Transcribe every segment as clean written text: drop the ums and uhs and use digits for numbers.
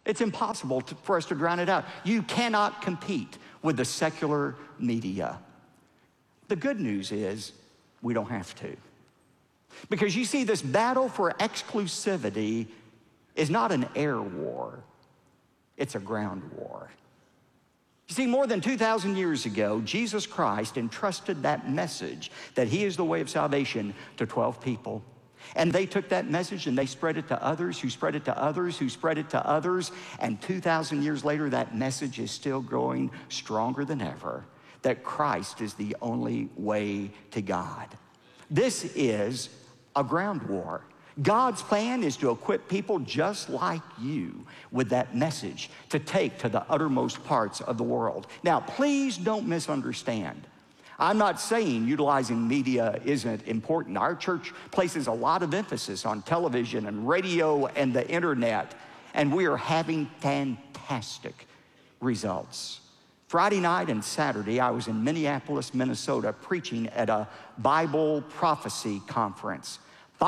It's impossible for us to drown it out. You cannot compete with the secular media. The good news is we don't have to. Because you see, this battle for exclusivity is not an air war. It's a ground war. You see, more than 2,000 years ago, Jesus Christ entrusted that message that he is the way of salvation to 12 people. And they took that message and they spread it to others, who spread it to others, who spread it to others. And 2,000 years later, that message is still growing stronger than ever, that Christ is the only way to God. This is a ground war. God's plan is to equip people just like you with that message to take to the uttermost parts of the world. Now, please don't misunderstand. I'm not saying utilizing media isn't important. Our church places a lot of emphasis on television and radio and the internet, and we are having fantastic results. Friday night and Saturday, I was in Minneapolis, Minnesota, preaching at a Bible prophecy conference.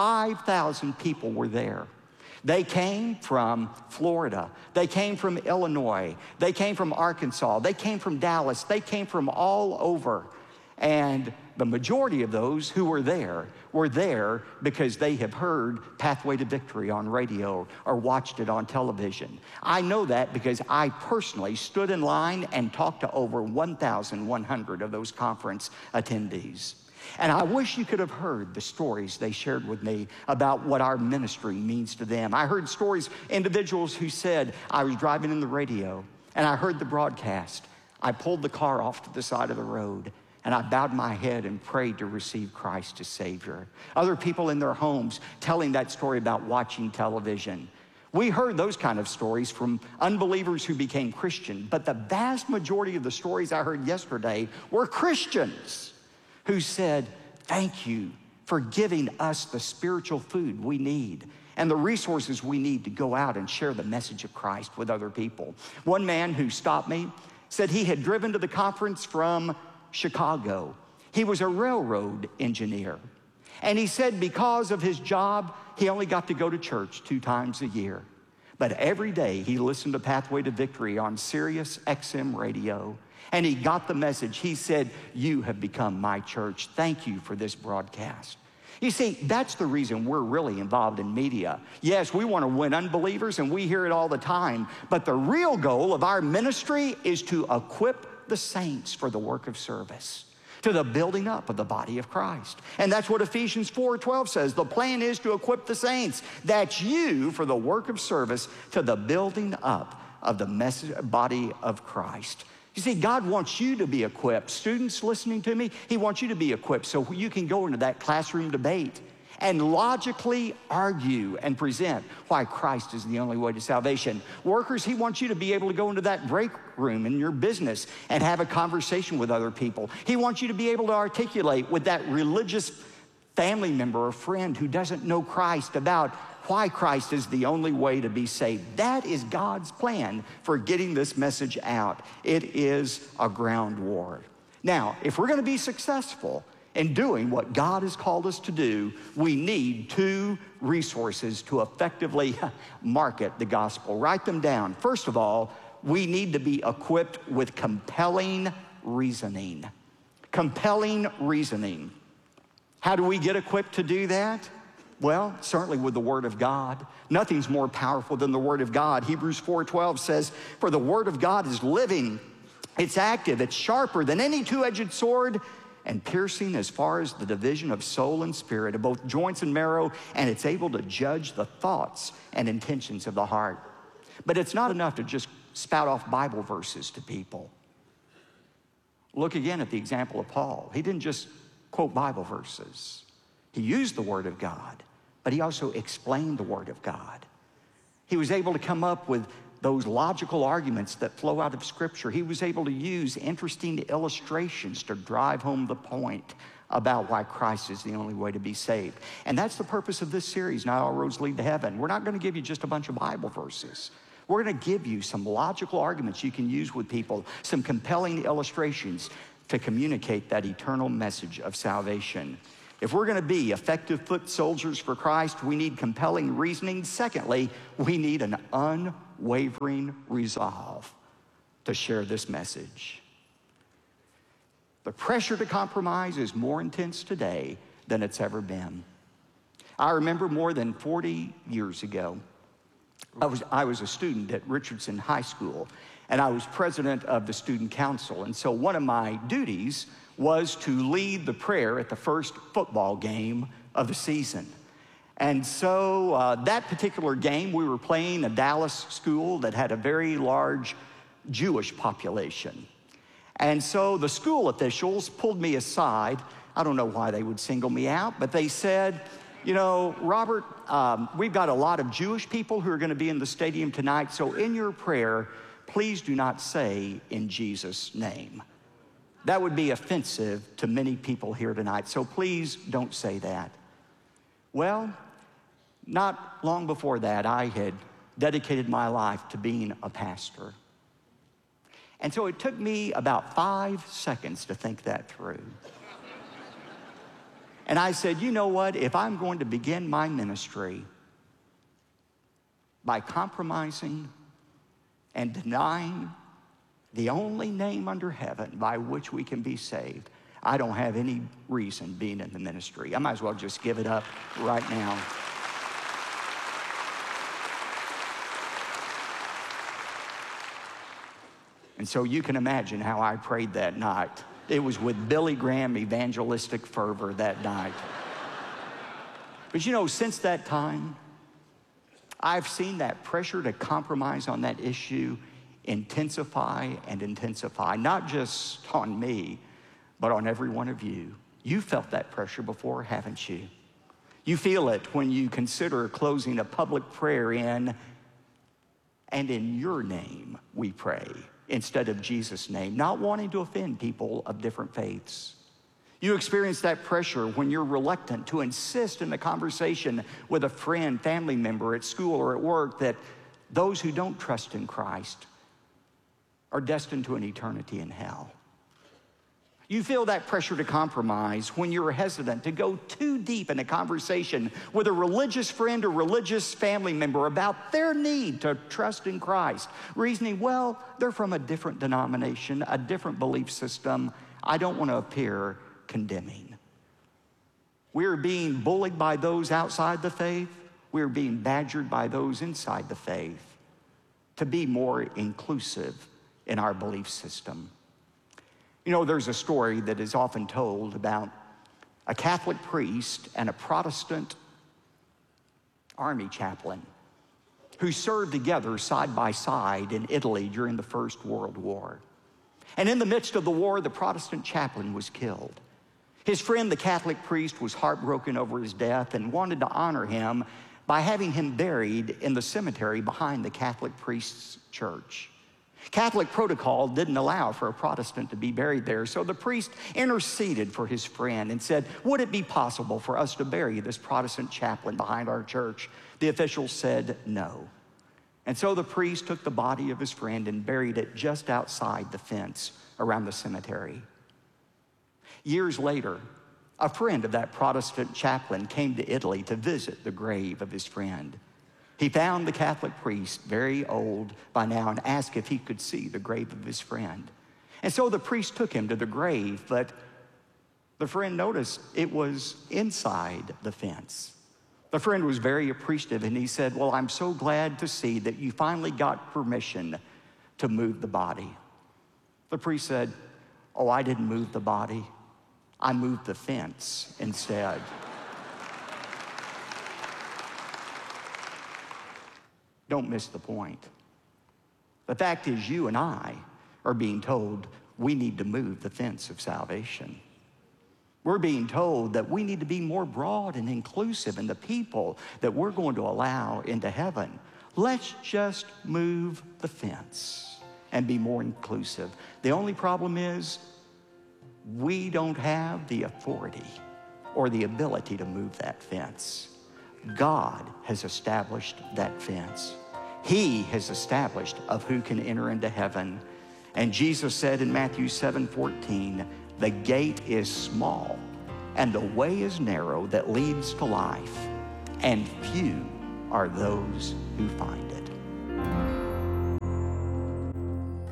5,000 people were there. They came from Florida. They came from Illinois. They came from Arkansas. They came from Dallas. They came from all over. And the majority of those who were there because they have heard Pathway to Victory on radio or watched it on television. I know that because I personally stood in line and talked to over 1,100 of those conference attendees. And I wish you could have heard the stories they shared with me about what our ministry means to them. I heard stories, individuals who said, I was driving in the radio and I heard the broadcast. I pulled the car off to the side of the road and I bowed my head and prayed to receive Christ as Savior. Other people in their homes telling that story about watching television. We heard those kind of stories from unbelievers who became Christian, but the vast majority of the stories I heard yesterday were Christians who said, thank you for giving us the spiritual food we need and the resources we need to go out and share the message of Christ with other people. One man who stopped me said he had driven to the conference from Chicago. He was a railroad engineer. And he said because of his job, he only got to go to church 2 times a year. But every day he listened to Pathway to Victory on Sirius XM radio. And he got the message. He said, you have become my church. Thank you for this broadcast. You see, that's the reason we're really involved in media. Yes, we want to win unbelievers, and we hear it all the time. But the real goal of our ministry is to equip the saints for the work of service, to the building up of the body of Christ. And that's what Ephesians 4:12 says. The plan is to equip the saints. That's you for the work of service to the building up of the body of Christ. You see, God wants you to be equipped. Students listening to me, he wants you to be equipped so you can go into that classroom debate and logically argue and present why Christ is the only way to salvation. Workers, he wants you to be able to go into that break room in your business and have a conversation with other people. He wants you to be able to articulate with that religious family member or friend who doesn't know Christ about why Christ is the only way to be saved. That is God's plan for getting this message out. It is a ground war. Now, if we're going to be successful in doing what God has called us to do, we need 2 resources to effectively market the gospel. Write them down. First of all, we need to be equipped with compelling reasoning. Compelling reasoning. How do we get equipped to do that? Well, certainly with the Word of God. Nothing's more powerful than the Word of God. Hebrews 4:12 says, for the Word of God is living, it's active, it's sharper than any 2-edged sword, and piercing as far as the division of soul and spirit, of both joints and marrow, and it's able to judge the thoughts and intentions of the heart. But it's not enough to just spout off Bible verses to people. Look again at the example of Paul. He didn't just quote Bible verses. He used the Word of God, but he also explained the Word of God. He was able to come up with those logical arguments that flow out of Scripture. He was able to use interesting illustrations to drive home the point about why Christ is the only way to be saved. And that's the purpose of this series, Not All Roads Lead to Heaven. We're not going to give you just a bunch of Bible verses. We're going to give you some logical arguments you can use with people, some compelling illustrations to communicate that eternal message of salvation. If we're going to be effective foot soldiers for Christ, we need compelling reasoning. Secondly, we need an unwavering resolve to share this message. The pressure to compromise is more intense today than it's ever been. I remember more than 40 years ago, I was a student at Richardson High School, and I was president of the student council. And so one of my duties was to lead the prayer at the first football game of the season. And so that particular game, we were playing a Dallas school that had a very large Jewish population. And so the school officials pulled me aside. I don't know why they would single me out, but they said, you know, Robert, we've got a lot of Jewish people who are going to be in the stadium tonight, so in your prayer, please do not say in Jesus' name. That would be offensive to many people here tonight, so please don't say that. Well, not long before that, I had dedicated my life to being a pastor. And so it took me about 5 seconds to think that through. And I said, you know what? If I'm going to begin my ministry by compromising and denying the only name under heaven by which we can be saved, I don't have any reason being in the ministry. I might as well just give it up right now. And so you can imagine how I prayed that night. It was with Billy Graham evangelistic fervor that night. But you know, since that time, I've seen that pressure to compromise on that issue intensify and intensify, not just on me, but on every one of you. You felt that pressure before, haven't you? You feel it when you consider closing a public prayer in, and in your name we pray, instead of Jesus' name, not wanting to offend people of different faiths. You experience that pressure when you're reluctant to insist in a conversation with a friend, family member at school or at work that those who don't trust in Christ are destined to an eternity in hell. You feel that pressure to compromise when you're hesitant to go too deep in a conversation with a religious friend or religious family member about their need to trust in Christ, reasoning, well, they're from a different denomination, a different belief system. I don't want to appear condemning. We're being bullied by those outside the faith. We're being badgered by those inside the faith to be more inclusive in our belief system. You know, there's a story that is often told about a Catholic priest and a Protestant army chaplain who served together side by side in Italy during the First World War. And in the midst of the war, the Protestant chaplain was killed. His friend, the Catholic priest, was heartbroken over his death and wanted to honor him by having him buried in the cemetery behind the Catholic priest's church. Catholic protocol didn't allow for a Protestant to be buried there, so the priest interceded for his friend and said, would it be possible for us to bury this Protestant chaplain behind our church? The officials said no. And so the priest took the body of his friend and buried it just outside the fence around the cemetery. Years later, a friend of that Protestant chaplain came to Italy to visit the grave of his friend. He found the Catholic priest, very old by now, and asked if he could see the grave of his friend. And so the priest took him to the grave, but the friend noticed it was inside the fence. The friend was very appreciative, and he said, well, I'm so glad to see that you finally got permission to move the body. The priest said, oh, I didn't move the body. I moved the fence instead. Don't miss the point. The fact is, you and I are being told we need to move the fence of salvation. We're being told that we need to be more broad and inclusive in the people that we're going to allow into heaven. Let's just move the fence and be more inclusive. The only problem is we don't have the authority or the ability to move that fence. God has established that fence. He has established of who can enter into heaven. And Jesus said in Matthew 7:14, the gate is small and the way is narrow that leads to life, and few are those who find it.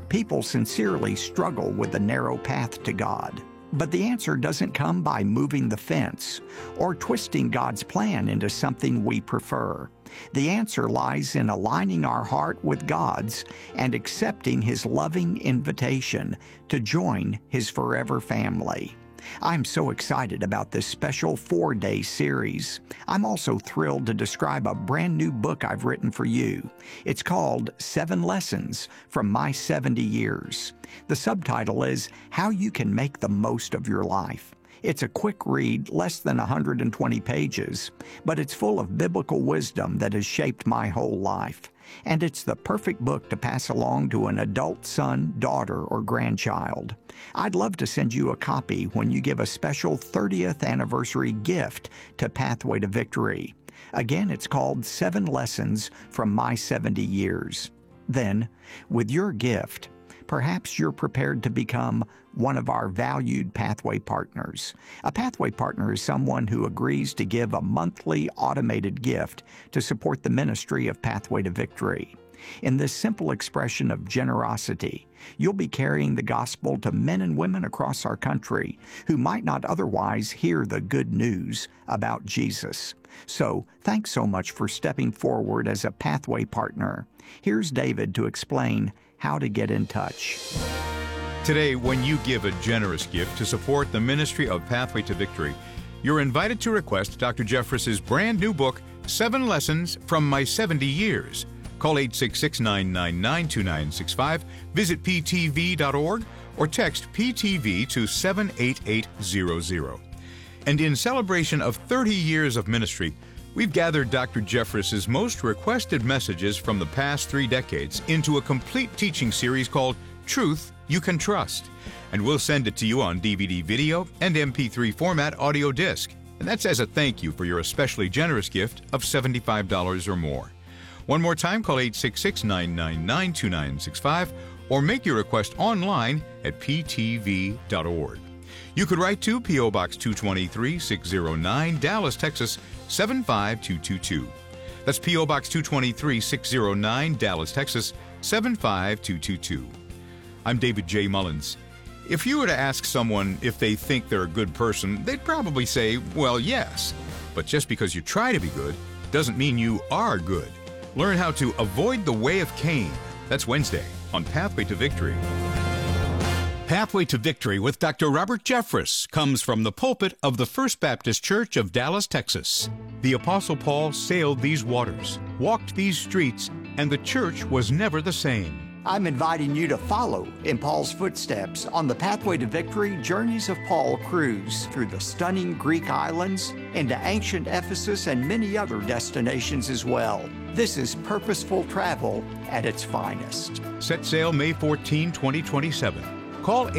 People sincerely struggle with the narrow path to God. But the answer doesn't come by moving the fence or twisting God's plan into something we prefer. The answer lies in aligning our heart with God's and accepting His loving invitation to join His forever family. I'm so excited about this special 4-day series. I'm also thrilled to describe a brand new book I've written for you. It's called 7 Lessons from My 70 Years. The subtitle is How You Can Make the Most of Your Life. It's a quick read, less than 120 pages, but it's full of biblical wisdom that has shaped my whole life. And it's the perfect book to pass along to an adult son, daughter, or grandchild. I'd love to send you a copy when you give a special 30th anniversary gift to Pathway to Victory. Again, it's called 7 Lessons from My 70 Years. Then, with your gift, perhaps you're prepared to become one of our valued Pathway partners. A Pathway partner is someone who agrees to give a monthly automated gift to support the ministry of Pathway to Victory. In this simple expression of generosity, you'll be carrying the gospel to men and women across our country who might not otherwise hear the good news about Jesus. So, thanks so much for stepping forward as a Pathway partner. Here's David to explain how to get in touch. Today, when you give a generous gift to support the ministry of Pathway to Victory, you're invited to request Dr. Jeffress's brand new book, 7 Lessons from My 70 Years. Call 866-999-2965, visit ptv.org, or text PTV to 78800. And in celebration of 30 years of ministry, we've gathered Dr. Jeffress's most requested messages from the past 3 decades into a complete teaching series called Truth You Can Trust. And we'll send it to you on DVD video and MP3 format audio disc. And that's as a thank you for your especially generous gift of $75 or more. One more time, call 866-999-2965 or make your request online at ptv.org. You could write to P.O. Box 223, 609, Dallas, Texas, 75222. That's P.O. Box 223, 609, Dallas, Texas, 75222. I'm David J. Mullins. If you were to ask someone if they think they're a good person, they'd probably say, well, yes. But just because you try to be good doesn't mean you are good. Learn how to avoid the way of Cain. That's Wednesday on Pathway to Victory. Pathway to Victory with Dr. Robert Jeffress comes from the pulpit of the First Baptist Church of Dallas, Texas. The Apostle Paul sailed these waters, walked these streets, and the church was never the same. I'm inviting you to follow in Paul's footsteps on the Pathway to Victory Journeys of Paul cruise through the stunning Greek islands, into ancient Ephesus, and many other destinations as well. This is purposeful travel at its finest. Set sail May 14, 2027. Call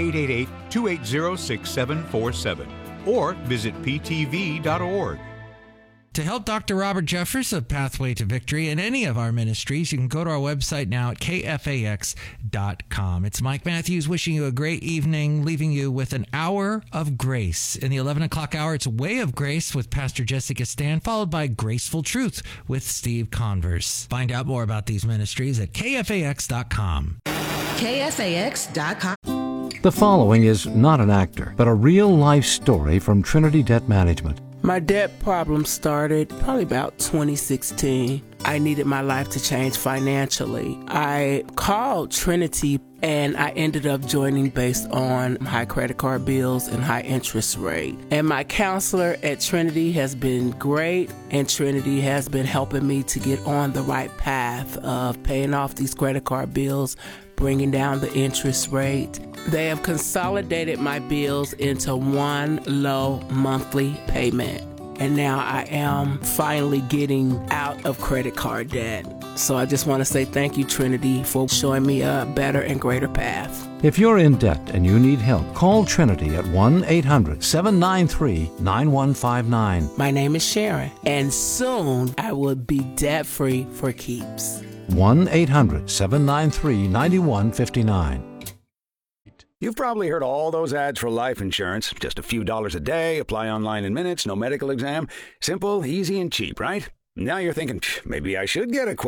888-280-6747 or visit ptv.org. To help Dr. Robert Jeffress of Pathway to Victory and any of our ministries, you can go to our website now at kfax.com. It's Mike Matthews wishing you a great evening, leaving you with an hour of grace. In the 11 o'clock hour, it's Way of Grace with Pastor Jessica Stan, followed by Graceful Truth with Steve Converse. Find out more about these ministries at kfax.com. kfax.com. The following is not an actor, but a real-life story from Trinity Debt Management. My debt problem started probably about 2016. I needed my life to change financially. I called Trinity and I ended up joining based on high credit card bills and high interest rate. And my counselor at Trinity has been great, and Trinity has been helping me to get on the right path of paying off these credit card bills, bringing down the interest rate. They have consolidated my bills into one low monthly payment. And now I am finally getting out of credit card debt. So I just want to say thank you, Trinity, for showing me a better and greater path. If you're in debt and you need help, call Trinity at 1-800-793-9159. My name is Sharon, and soon I will be debt-free for keeps. 1-800-793-9159. You've probably heard all those ads for life insurance. Just a few dollars a day, apply online in minutes, no medical exam. Simple, easy, and cheap, right? Now you're thinking, maybe I should get a quote.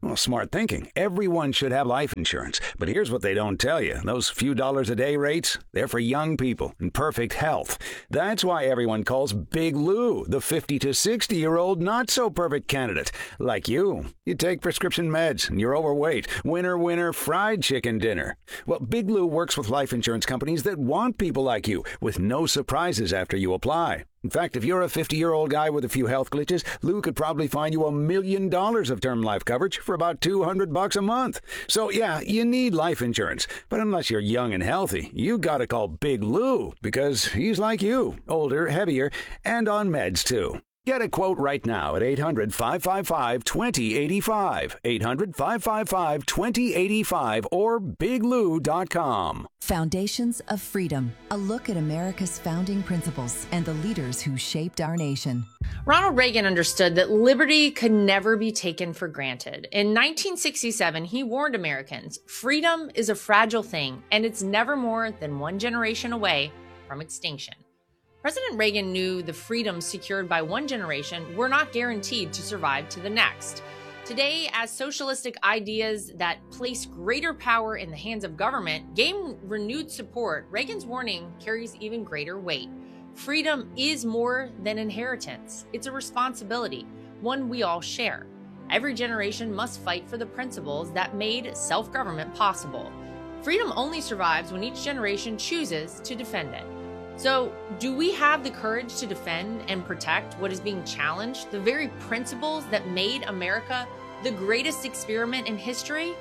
Well, smart thinking. Everyone should have life insurance. But here's what they don't tell you. Those few dollars a day rates, they're for young people in perfect health. That's why everyone calls Big Lou the 50 to 60-year-old not-so-perfect candidate. Like you. You take prescription meds and you're overweight. Winner, winner, fried chicken dinner. Well, Big Lou works with life insurance companies that want people like you with no surprises after you apply. In fact, if you're a 50-year-old guy with a few health glitches, Lou could probably find you $1 million of term life coverage for about $200 a month. So, yeah, you need life insurance. But unless you're young and healthy, you gotta call Big Lou, because he's like you, older, heavier, and on meds, too. Get a quote right now at 800-555-2085, 800-555-2085, or biglou.com. Foundations of Freedom, a look at America's founding principles and the leaders who shaped our nation. Ronald Reagan understood that liberty could never be taken for granted. In 1967, he warned Americans, freedom is a fragile thing, and it's never more than one generation away from extinction. President Reagan knew the freedoms secured by one generation were not guaranteed to survive to the next. Today, as socialistic ideas that place greater power in the hands of government gain renewed support, Reagan's warning carries even greater weight. Freedom is more than inheritance. It's a responsibility, one we all share. Every generation must fight for the principles that made self-government possible. Freedom only survives when each generation chooses to defend it. So, do we have the courage to defend and protect what is being challenged, the very principles that made America the greatest experiment in history?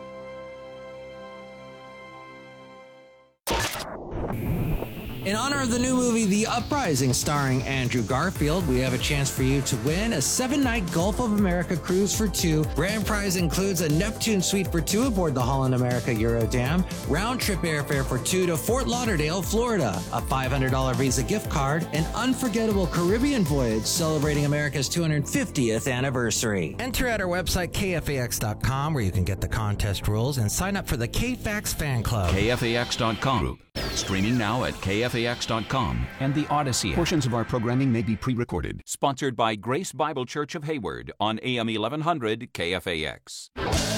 In honor of the new movie The Uprising starring Andrew Garfield, we have a chance for you to win a 7-night Gulf of America cruise for two. Grand prize includes a Neptune suite for two aboard the Holland America Eurodam, round-trip airfare for two to Fort Lauderdale, Florida, a $500 Visa gift card, an unforgettable Caribbean voyage celebrating America's 250th anniversary. Enter at our website, kfax.com, where you can get the contest rules and sign up for the KFAX fan club. KFAX.com. Streaming now at KFAX.com and the Odyssey app. Portions of our programming may be pre-recorded. Sponsored by Grace Bible Church of Hayward on AM 1100 KFAX.